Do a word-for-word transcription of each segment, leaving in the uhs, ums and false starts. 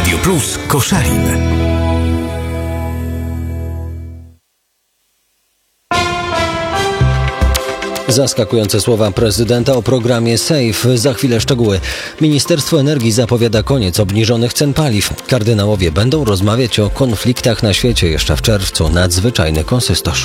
Radio Plus Koszalin. Zaskakujące słowa prezydenta o programie SAFE. Za chwilę szczegóły. Ministerstwo Energii zapowiada koniec obniżonych cen paliw. Kardynałowie będą rozmawiać o konfliktach na świecie jeszcze w czerwcu. Nadzwyczajny konsystorz.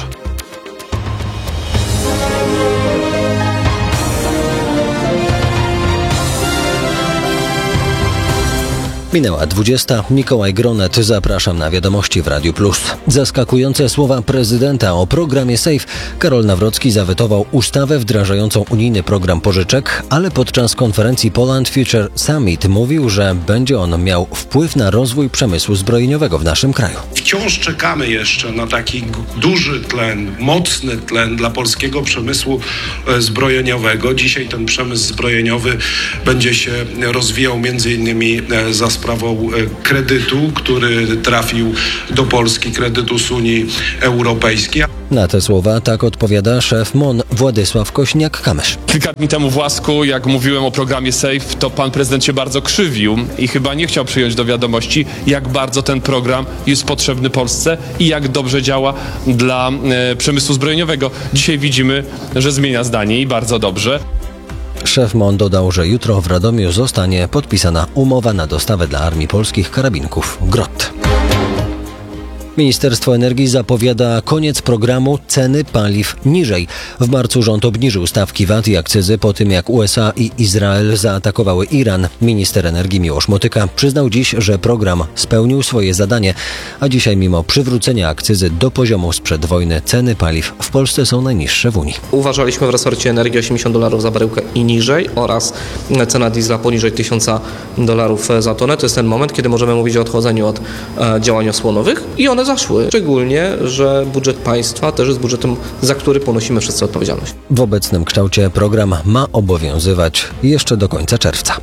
Minęła dwudziesta. Mikołaj Gronet. Zapraszam na wiadomości w Radiu Plus. Zaskakujące słowa prezydenta o programie SAFE. Karol Nawrocki zawetował ustawę wdrażającą unijny program pożyczek, ale podczas konferencji Poland Future Summit mówił, że będzie on miał wpływ na rozwój przemysłu zbrojeniowego w naszym kraju. Wciąż czekamy jeszcze na taki duży tlen, mocny tlen dla polskiego przemysłu zbrojeniowego. Dzisiaj ten przemysł zbrojeniowy będzie się rozwijał między innymi za sprawą kredytu, który trafił do Polski, kredytu z Unii Europejskiej. Na te słowa tak odpowiada szef M O N Władysław Kośniak-Kamysz. Kilka dni temu w Łasku, jak mówiłem o programie SAFE, to pan prezydent się bardzo krzywił i chyba nie chciał przyjąć do wiadomości, jak bardzo ten program jest potrzebny Polsce i jak dobrze działa dla e, przemysłu zbrojeniowego. Dzisiaj widzimy, że zmienia zdanie i bardzo dobrze. Szef M O N dodał, że jutro w Radomiu zostanie podpisana umowa na dostawę dla Armii Polskich karabinków Grot. Ministerstwo Energii zapowiada koniec programu Ceny paliw niżej. W marcu rząd obniżył stawki V A T i akcyzy po tym, jak U S A i Izrael zaatakowały Iran. Minister energii Miłosz Motyka przyznał dziś, że program spełnił swoje zadanie, a dzisiaj mimo przywrócenia akcyzy do poziomu sprzed wojny ceny paliw w Polsce są najniższe w Unii. Uważaliśmy w resorcie energii osiemdziesiąt dolarów za baryłkę i niżej oraz cena diesla poniżej tysiąc dolarów za tonę. To jest ten moment, kiedy możemy mówić o odchodzeniu od e, działań osłonowych i one zaszły. Szczególnie, że budżet państwa też jest budżetem, za który ponosimy wszyscy odpowiedzialność. W obecnym kształcie program ma obowiązywać jeszcze do końca czerwca.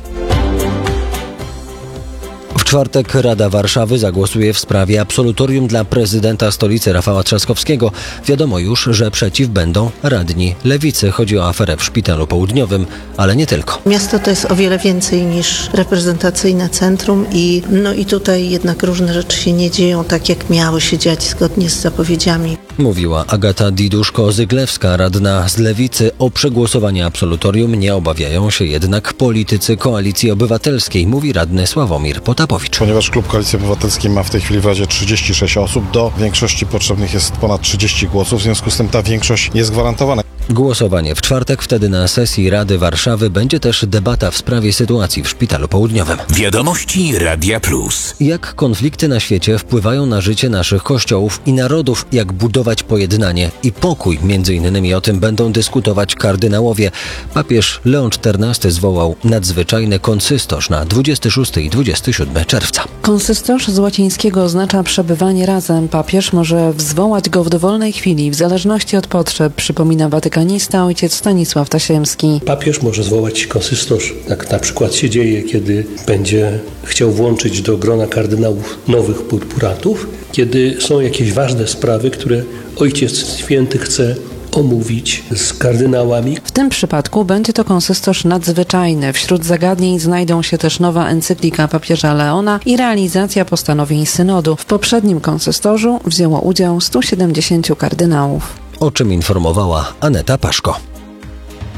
W czwartek Rada Warszawy zagłosuje w sprawie absolutorium dla prezydenta stolicy Rafała Trzaskowskiego. Wiadomo już, że przeciw będą radni Lewicy. Chodzi o aferę w Szpitalu Południowym, ale nie tylko. Miasto to jest o wiele więcej niż reprezentacyjne centrum i, no i tutaj jednak różne rzeczy się nie dzieją tak, jak miały się dziać zgodnie z zapowiedziami. Mówiła Agata Diduszko-Zyglewska, radna z Lewicy. O przegłosowanie absolutorium nie obawiają się jednak politycy Koalicji Obywatelskiej, mówi radny Sławomir Potapowicz. Ponieważ klub Koalicji Obywatelskiej ma w tej chwili w Radzie trzydzieści sześć osób, do większości potrzebnych jest ponad trzydzieści głosów, w związku z tym ta większość jest gwarantowana. Głosowanie w czwartek, wtedy na sesji Rady Warszawy będzie też debata w sprawie sytuacji w Szpitalu Południowym. Wiadomości Radia Plus. Jak konflikty na świecie wpływają na życie naszych kościołów i narodów, jak budować pojednanie i pokój. Między innymi o tym będą dyskutować kardynałowie. Papież Leon czternasty zwołał nadzwyczajny konsystorz na dwudziestego szóstego i dwudziestego siódmego czerwca. Konsystorz z łacińskiego oznacza przebywanie razem. Papież może wzwołać go w dowolnej chwili, w zależności od potrzeb, przypomina Watykanista ojciec Stanisław Tasiemski. Papież może zwołać konsystorz. Tak na przykład się dzieje, kiedy będzie chciał włączyć do grona kardynałów nowych purpuratów, kiedy są jakieś ważne sprawy, które Ojciec Święty chce omówić z kardynałami. W tym przypadku będzie to konsystorz nadzwyczajny. Wśród zagadnień znajdą się też nowa encyklika papieża Leona i realizacja postanowień synodu. W poprzednim konsystorzu wzięło udział stu siedemdziesięciu kardynałów. O czym informowała Aneta Paszko.